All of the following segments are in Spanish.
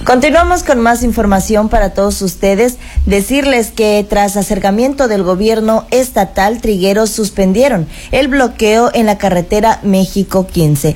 Continuamos con más información para todos ustedes. Decirles que tras acercamiento del gobierno estatal, trigueros suspendieron el bloqueo en la carretera México 15.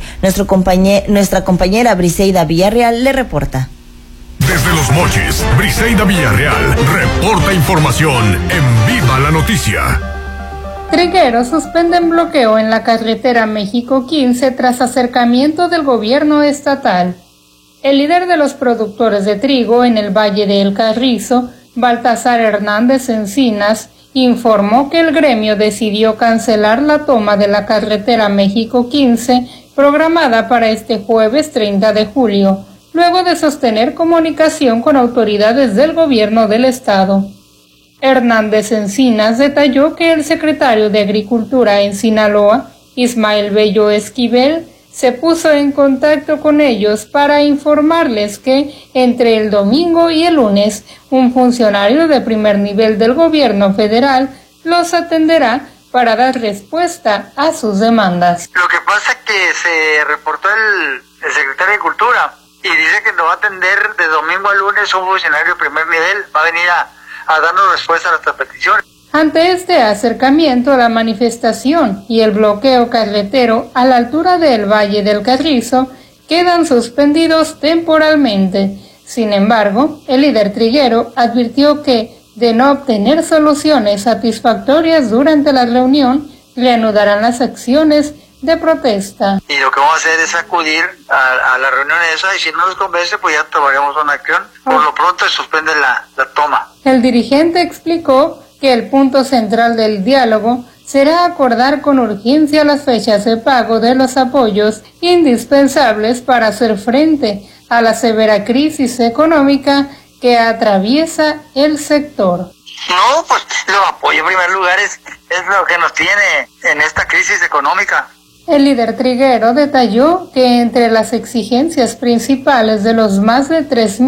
Nuestra compañera Briseida Villarreal le reporta. Desde Los Mochis, Briseida Villarreal reporta información en Viva la Noticia. Trigueros suspenden bloqueo en la carretera México 15 tras acercamiento del gobierno estatal. El líder de los productores de trigo en el Valle de El Carrizo, Baltasar Hernández Encinas, informó que el gremio decidió cancelar la toma de la carretera México 15 programada para este jueves 30 de julio, luego de sostener comunicación con autoridades del gobierno del estado. Hernández Encinas detalló que el secretario de Agricultura en Sinaloa, Ismael Bello Esquivel, se puso en contacto con ellos para informarles que entre el domingo y el lunes un funcionario de primer nivel del gobierno federal los atenderá para dar respuesta a sus demandas. Lo que pasa es que se reportó el secretario de Agricultura y dice que nos va a atender de domingo a lunes un funcionario de primer nivel, va a venir a darnos respuesta a nuestras peticiones. Ante este acercamiento, la manifestación y el bloqueo carretero a la altura del Valle del Carrizo quedan suspendidos temporalmente. Sin embargo, el líder triguero advirtió que, de no obtener soluciones satisfactorias durante la reunión, reanudarán las acciones de protesta. Y lo que vamos a hacer es acudir a la reunión esa y si no nos convence, pues ya tomaremos una acción. Por lo pronto se suspende la toma. El dirigente explicó que el punto central del diálogo será acordar con urgencia las fechas de pago de los apoyos indispensables para hacer frente a la severa crisis económica que atraviesa el sector. No, pues los apoyos en primer lugar es lo que nos tiene en esta crisis económica. El líder triguero detalló que entre las exigencias principales de los más de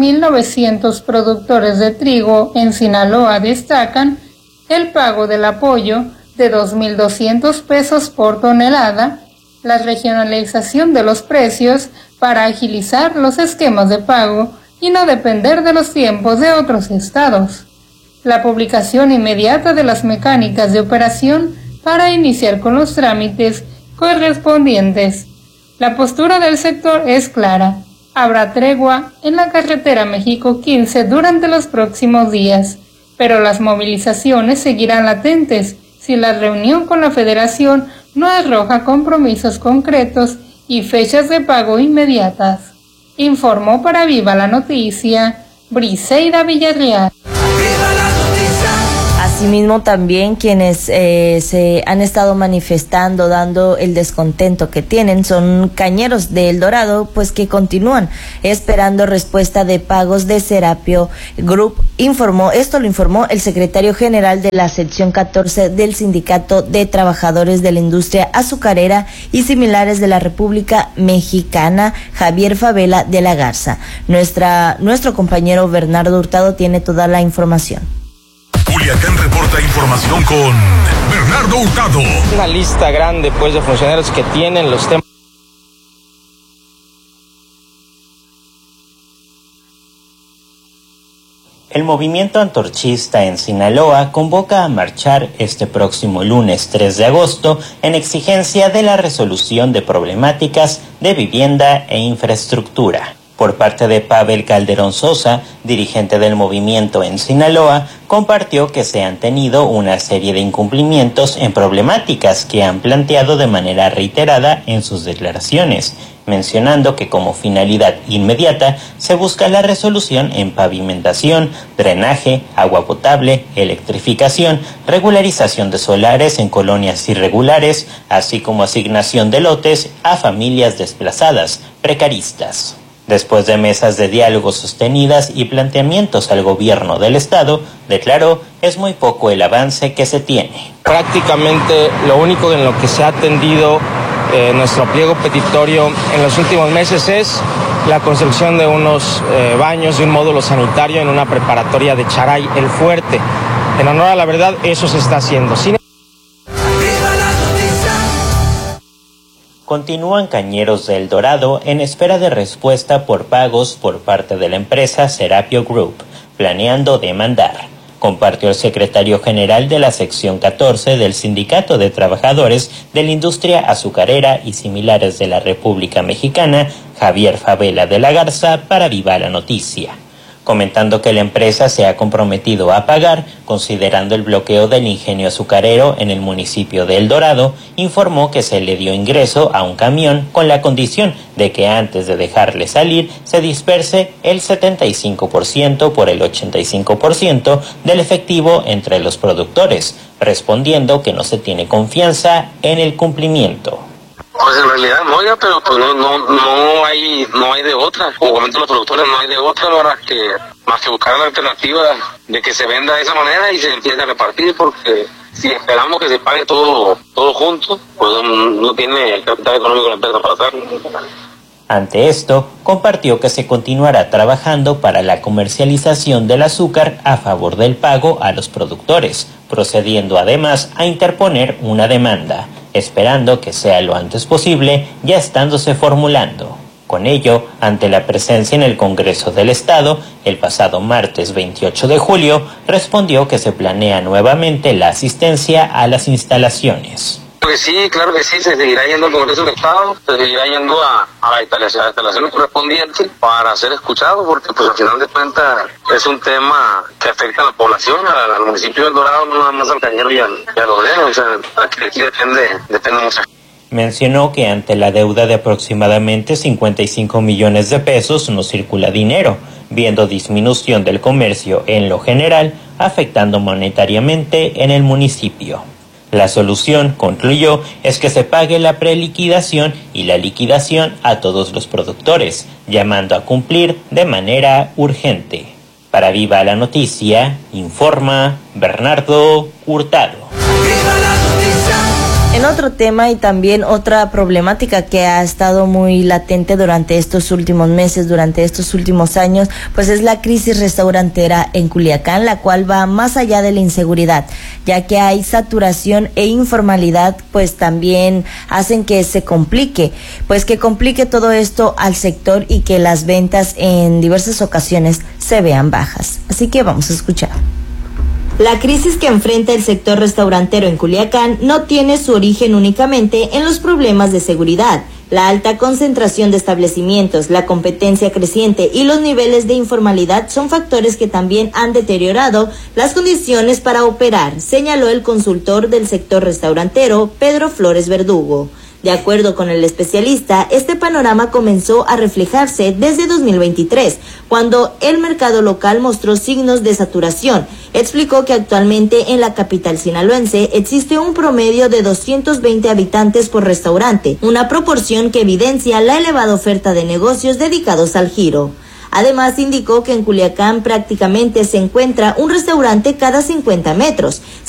3.900 productores de trigo en Sinaloa destacan el pago del apoyo de 2.200 pesos por tonelada, la regionalización de los precios para agilizar los esquemas de pago y no depender de los tiempos de otros estados, la publicación inmediata de las mecánicas de operación para iniciar con los trámites correspondientes. La postura del sector es clara. Habrá tregua en la carretera México 15 durante los próximos días, pero las movilizaciones seguirán latentes si la reunión con la Federación no arroja compromisos concretos y fechas de pago inmediatas. Informó para Viva la Noticia, Briseida Villarreal. Asimismo, también quienes se han estado manifestando, dando el descontento que tienen, son cañeros de El Dorado, pues que continúan esperando respuesta de pagos de Serapio Group. Esto lo informó el secretario general de la sección 14 del Sindicato de Trabajadores de la Industria Azucarera y Similares de la República Mexicana, Javier Favela de la Garza. Nuestro compañero Bernardo Hurtado tiene toda la información. Culiacán reporta información con Bernardo Hurtado. Una lista grande, pues, de funcionarios que tienen los temas. El movimiento antorchista en Sinaloa convoca a marchar este próximo lunes 3 de agosto en exigencia de la resolución de problemáticas de vivienda e infraestructura. Por parte de Pavel Calderón Sosa, dirigente del movimiento en Sinaloa, compartió que se han tenido una serie de incumplimientos en problemáticas que han planteado de manera reiterada en sus declaraciones, mencionando que como finalidad inmediata se busca la resolución en pavimentación, drenaje, agua potable, electrificación, regularización de solares en colonias irregulares, así como asignación de lotes a familias desplazadas, precaristas. Después de mesas de diálogo sostenidas y planteamientos al gobierno del estado, declaró es muy poco el avance que se tiene. Prácticamente lo único en lo que se ha atendido nuestro pliego petitorio en los últimos meses es la construcción de unos baños y un módulo sanitario en una preparatoria de Charay el Fuerte. En honor a la verdad, eso se está haciendo. Continúan Cañeros de El Dorado en espera de respuesta por pagos por parte de la empresa Serapio Group, planeando demandar. Compartió el secretario general de la sección 14 del Sindicato de Trabajadores de la Industria Azucarera y Similares de la República Mexicana, Javier Favela de la Garza, para Viva la Noticia, comentando que la empresa se ha comprometido a pagar, considerando el bloqueo del ingenio azucarero en el municipio de El Dorado. Informó que se le dio ingreso a un camión con la condición de que antes de dejarle salir se disperse el 75% por el 85% del efectivo entre los productores, respondiendo que no se tiene confianza en el cumplimiento. Pues en realidad no, ya, pero pues no hay de otra. Como comentan los productores, no hay de otra más que buscar la alternativa de que se venda de esa manera y se empiece a repartir, porque si esperamos que se pague todo junto, pues no tiene el capital económico la empresa para hacerlo. Ante esto, compartió que se continuará trabajando para la comercialización del azúcar a favor del pago a los productores, procediendo además a interponer una demanda, esperando que sea lo antes posible, ya estándose formulando. Con ello, ante la presencia en el Congreso del Estado, el pasado martes 28 de julio, respondió que se planea nuevamente la asistencia a las instalaciones. Sí, claro que sí, se seguirá yendo al Congreso del Estado, se seguirá yendo a las instalaciones correspondientes para ser escuchado, porque pues al final de cuentas es un tema que afecta a la población, al municipio de El Dorado, no nada más al Cañero y a los Denos, o sea, aquí depende mucho. Mencionó que ante la deuda de aproximadamente 55 millones de pesos no circula dinero, viendo disminución del comercio en lo general, afectando monetariamente en el municipio. La solución, concluyó, es que se pague la preliquidación y la liquidación a todos los productores, llamando a cumplir de manera urgente. Para Viva la Noticia, informa Bernardo Hurtado. En otro tema y también otra problemática que ha estado muy latente durante estos últimos meses, durante estos últimos años, pues es la crisis restaurantera en Culiacán, la cual va más allá de la inseguridad, ya que hay saturación e informalidad, pues también hacen que se complique, todo esto al sector y que las ventas en diversas ocasiones se vean bajas. Así que vamos a escuchar. La crisis que enfrenta el sector restaurantero en Culiacán no tiene su origen únicamente en los problemas de seguridad. La alta concentración de establecimientos, la competencia creciente y los niveles de informalidad son factores que también han deteriorado las condiciones para operar, señaló el consultor del sector restaurantero, Pedro Flores Verdugo. De acuerdo con el especialista, este panorama comenzó a reflejarse desde 2023, cuando el mercado local mostró signos de saturación. Explicó que actualmente en la capital sinaloense existe un promedio de 220 habitantes por restaurante, una proporción que evidencia la elevada oferta de negocios dedicados al giro. Además, indicó que en Culiacán prácticamente se encuentra un restaurante cada 50 metros.